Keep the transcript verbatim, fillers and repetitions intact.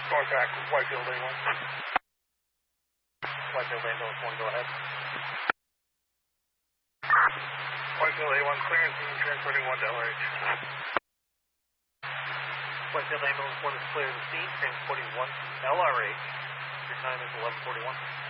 Contact Whitefield A one. Whitefield ambulance one, go ahead. Whitefield A one, clearance and transporting one to L R H. Whitefield ambulance one is clear of the scene, transporting one to L R H. Your time is eleven forty-one.